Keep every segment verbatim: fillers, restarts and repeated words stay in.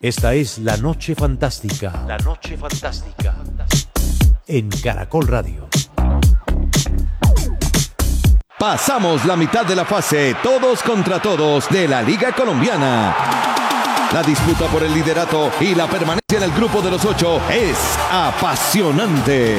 Esta es La Noche Fantástica. La Noche Fantástica. En Caracol Radio. Pasamos la mitad de la fase, todos contra todos, de la Liga Colombiana. La disputa por el liderato y la permanencia en el grupo de los ocho es apasionante.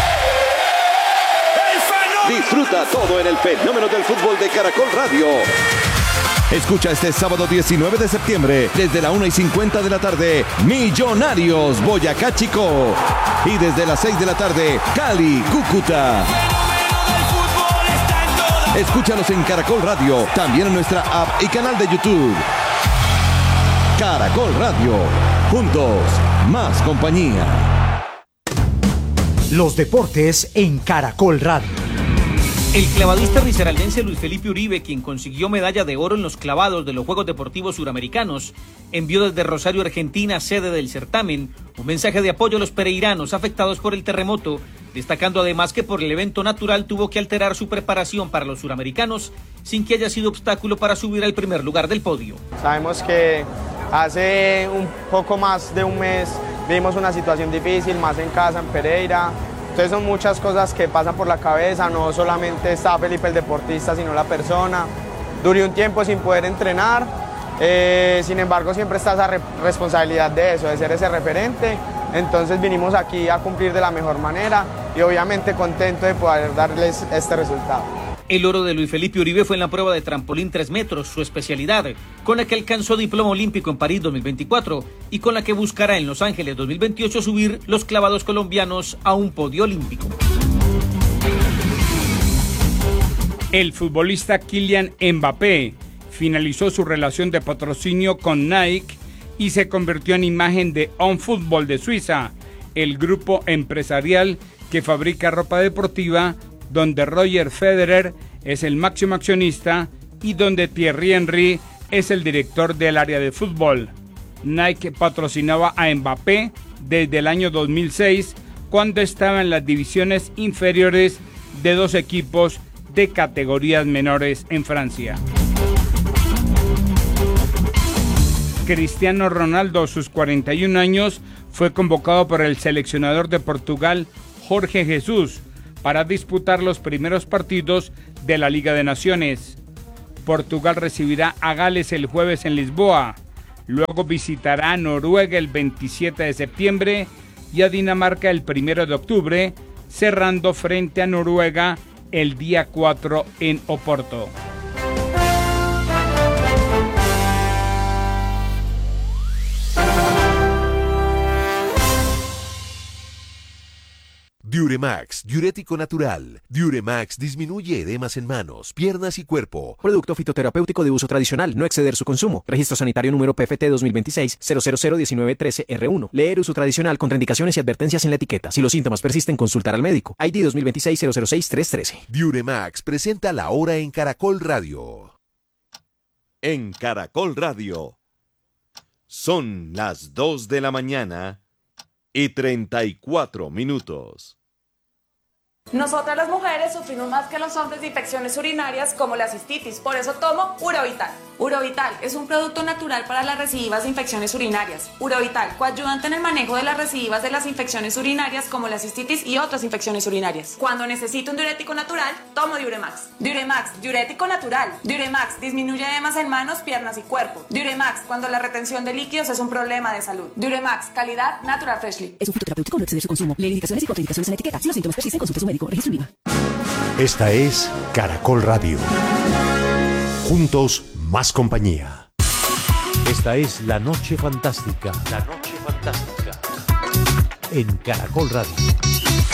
Disfruta todo en el fenómeno del fútbol de Caracol Radio. Escucha este sábado diecinueve de septiembre, desde la una y cincuenta de la tarde, Millonarios Boyacá Chicó. Y desde las seis de la tarde, Cali Cúcuta. Escúchalos en Caracol Radio, también en nuestra app y canal de YouTube. Caracol Radio, juntos, más compañía. Los deportes en Caracol Radio. El clavadista risaraldense Luis Felipe Uribe, quien consiguió medalla de oro en los clavados de los Juegos Deportivos Suramericanos, envió desde Rosario, Argentina, sede del certamen, un mensaje de apoyo a los pereiranos afectados por el terremoto, destacando además que por el evento natural tuvo que alterar su preparación para los suramericanos sin que haya sido obstáculo para subir al primer lugar del podio. Sabemos que hace un poco más de un mes vimos una situación difícil, más en casa, en Pereira. Entonces son muchas cosas que pasan por la cabeza, no solamente está Felipe el deportista, sino la persona. Duré un tiempo sin poder entrenar, eh, sin embargo siempre está esa re- responsabilidad de eso, de ser ese referente. Entonces vinimos aquí a cumplir de la mejor manera y obviamente contento de poder darles este resultado. El oro de Luis Felipe Uribe fue en la prueba de trampolín tres metros, su especialidad, con la que alcanzó diploma olímpico en París dos mil veinticuatro y con la que buscará en Los Ángeles dos mil veintiocho subir los clavados colombianos a un podio olímpico. El futbolista Kylian Mbappé finalizó su relación de patrocinio con Nike y se convirtió en imagen de OnFootball de Suiza, el grupo empresarial que fabrica ropa deportiva, donde Roger Federer es el máximo accionista y donde Thierry Henry es el director del área de fútbol. Nike patrocinaba a Mbappé desde el año dos mil seis, cuando estaba en las divisiones inferiores de dos equipos de categorías menores en Francia. Cristiano Ronaldo, a sus cuarenta y un años, fue convocado por el seleccionador de Portugal, Jorge Jesús, para disputar los primeros partidos de la Liga de Naciones. Portugal recibirá a Gales el jueves en Lisboa, luego visitará a Noruega el veintisiete de septiembre y a Dinamarca el primero de octubre, cerrando frente a Noruega el día cuatro en Oporto. Diuremax, diurético natural. Diuremax disminuye edemas en manos, piernas y cuerpo. Producto fitoterapéutico de uso tradicional, no exceder su consumo. Registro sanitario número P F T dos mil veintiséis cero cero cero diecinueve trece R uno. Leer uso tradicional, contraindicaciones y advertencias en la etiqueta. Si los síntomas persisten, consultar al médico. I D dos mil veintiséis cero cero seis tres trece. Diuremax presenta la hora en Caracol Radio. En Caracol Radio. Son las dos de la mañana y treinta y cuatro minutos. Nosotras las mujeres sufrimos más que los hombres de infecciones urinarias como la cistitis, por eso tomo Urovital. Urovital es un producto natural para las recidivas de infecciones urinarias. Urovital, coayudante en el manejo de las recidivas de las infecciones urinarias como la cistitis y otras infecciones urinarias. Cuando necesito un diurético natural, tomo Diuremax. Diuremax, diurético natural. Diuremax disminuye edemas en manos, piernas y cuerpo. Diuremax, cuando la retención de líquidos es un problema de salud. Diuremax, calidad Natural Freshly. Es un fitoterapéutico, no exceder su consumo. Lee indicaciones y contraindicaciones en la etiqueta. Si los síntomas persisten, consulte a su médico. Registro IVA. Esta es Caracol Radio. Juntos, más compañía. Esta es La Noche Fantástica. La Noche Fantástica. En Caracol Radio.